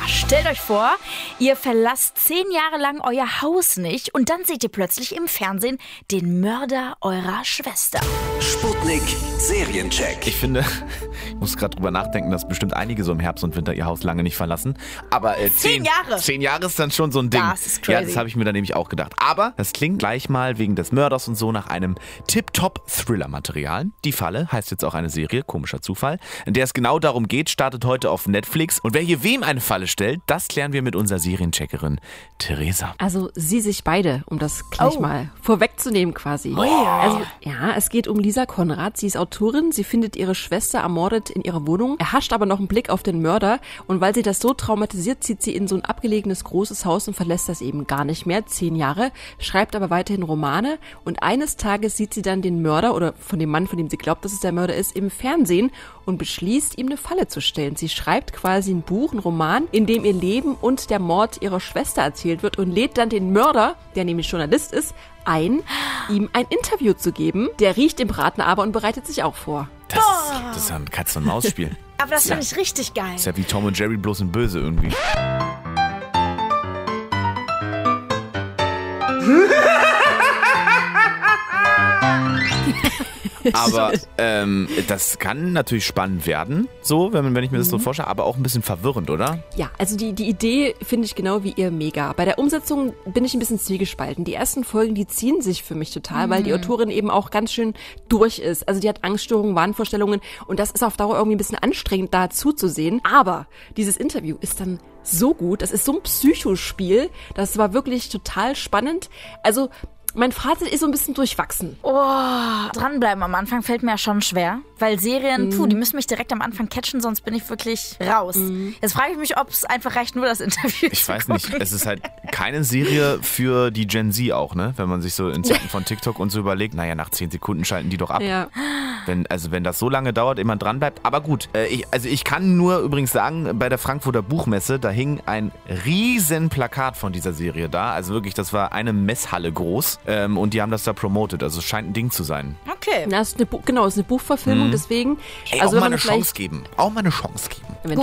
stellt euch vor, ihr verlasst 10 Jahre lang euer Haus nicht und dann seht ihr plötzlich im Fernsehen den Mörder eurer Schwester. Sputnik Seriencheck. Ich finde, ich muss gerade drüber nachdenken, dass bestimmt einige so im Herbst und Winter ihr Haus lange nicht verlassen. Aber 10 Jahre. 10 Jahre ist dann schon so ein Ding. Das ist crazy. Ja, das habe ich mir dann nämlich auch gedacht. Aber das klingt gleich mal wegen des Mörders und so nach einem Tip-Top-Thriller-Material. Die Falle heißt jetzt auch eine Serie, komischer Zufall, in der es genau darum geht, startet heute auf Netflix. Und wer hier wem eine Falle stellt, das klären wir mit unserer Seriencheckerin Theresa. Also sie sich beide, um das gleich mal vorwegzunehmen quasi. Also ja, es geht um Lisa Konrad. Sie ist Autorin. Sie findet ihre Schwester ermordet in ihrer Wohnung, erhascht aber noch einen Blick auf den Mörder. Und weil sie das so traumatisiert, zieht sie in so ein abgelegenes großes Haus und verlässt das eben gar nicht mehr. 10 Jahre, schreibt aber weiterhin Romane. Und eines Tages sieht sie dann den Mörder oder von dem Mann, von dem sie glaubt, dass es der Mörder ist, im Fernsehen und beschließt, ihm eine Falle zu stellen. Sie schreibt quasi ein Buch, einen Roman, in dem ihr Leben und der Mord ihrer Schwester erzählt wird und lädt dann den Mörder, der nämlich Journalist ist, ein, ihm ein Interview zu geben. Der riecht im Braten aber und bereitet sich auch vor. Das ist ja ein Katz-und-Maus-Spiel. Aber das finde ich richtig geil. Ist ja wie Tom und Jerry, bloß in böse irgendwie. Aber das kann natürlich spannend werden, so, wenn ich mir das so vorstelle, aber auch ein bisschen verwirrend, oder? Ja, also die Idee finde ich genau wie ihr mega. Bei der Umsetzung bin ich ein bisschen zwiegespalten. Die ersten Folgen, die ziehen sich für mich total, weil die Autorin eben auch ganz schön durch ist. Also die hat Angststörungen, Wahnvorstellungen und das ist auf Dauer irgendwie ein bisschen anstrengend, da zuzusehen. Aber dieses Interview ist dann so gut, das ist so ein Psychospiel, das war wirklich total spannend. Also mein Fazit ist so ein bisschen durchwachsen. Oh, dranbleiben am Anfang fällt mir ja schon schwer, weil Serien, die müssen mich direkt am Anfang catchen, sonst bin ich wirklich raus. Jetzt frage ich mich, ob es einfach reicht, nur das Interview Ich zu weiß gucken. nicht, es ist halt keine Serie für die Gen Z auch, ne? Wenn man sich so in Zeiten von TikTok und so überlegt, naja, nach 10 Sekunden schalten die doch ab. Ja. Wenn das so lange dauert, ehe man dran bleibt. Aber gut, ich kann nur übrigens sagen, bei der Frankfurter Buchmesse, da hing ein riesen Plakat von dieser Serie da. Also wirklich, das war eine Messhalle groß. Und die haben das da promotet. Also es scheint ein Ding zu sein. Okay. Na, es ist eine Buchverfilmung, deswegen. Ey, Also auch mal eine Chance geben. Auch mal eine Chance geben. Wenn